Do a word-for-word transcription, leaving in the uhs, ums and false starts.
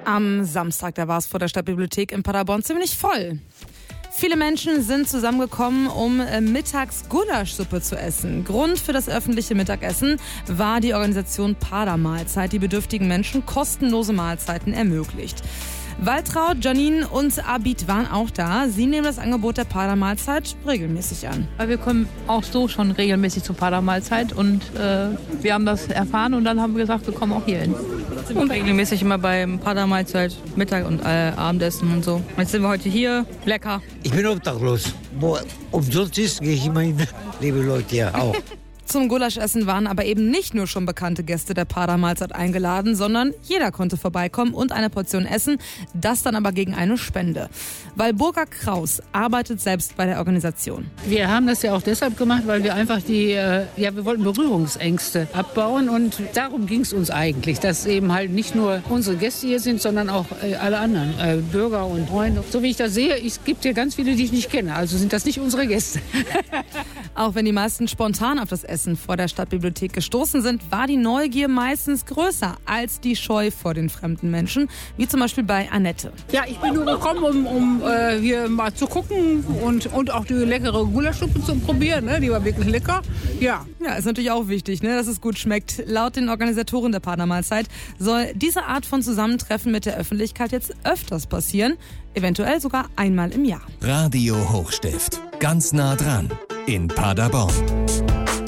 Am Samstag, da war es vor der Stadtbibliothek in Paderborn ziemlich voll. Viele Menschen sind zusammengekommen, um mittags Gulaschsuppe zu essen. Grund für das öffentliche Mittagessen war die Organisation Padermahlzeit, die bedürftigen Menschen kostenlose Mahlzeiten ermöglicht. Waltraud, Janine und Abid waren auch da. Sie nehmen das Angebot der Padermahlzeit regelmäßig an. Wir kommen auch so schon regelmäßig zur Padermahlzeit und äh, wir haben das erfahren und dann haben wir gesagt, wir kommen auch hier hin. Und regelmäßig immer beim Padermahlzeit, Mittag und äh, Abendessen und so. Jetzt sind wir heute hier, lecker. Ich bin obdachlos. Wo umsonst ist, gehe ich immer hin. Liebe Leute, ja auch. Zum Gulaschessen waren aber eben nicht nur schon bekannte Gäste der Padermahlzeit eingeladen, sondern jeder konnte vorbeikommen und eine Portion essen, das dann aber gegen eine Spende. Walburga Kraus arbeitet selbst bei der Organisation. Wir haben das ja auch deshalb gemacht, weil wir einfach die, äh, ja, wir wollten Berührungsängste abbauen und darum ging es uns eigentlich, dass eben halt nicht nur unsere Gäste hier sind, sondern auch äh, alle anderen, äh, Bürger und Freunde. So wie ich das sehe, es gibt hier ganz viele, die ich nicht kenne, also sind das nicht unsere Gäste. Auch wenn die meisten spontan auf das Essen vor der Stadtbibliothek gestoßen sind, war die Neugier meistens größer als die Scheu vor den fremden Menschen, wie zum Beispiel bei Annette. Ja, ich bin nur gekommen, um, um äh, hier mal zu gucken und, und auch die leckere Gulaschsuppe zu probieren, ne? Die war wirklich lecker. Ja. Ja, ist natürlich auch wichtig, ne, dass es gut schmeckt. Laut den Organisatoren der Padermahlzeit soll diese Art von Zusammentreffen mit der Öffentlichkeit jetzt öfters passieren, eventuell sogar einmal im Jahr. Radio Hochstift, ganz nah dran in Paderborn.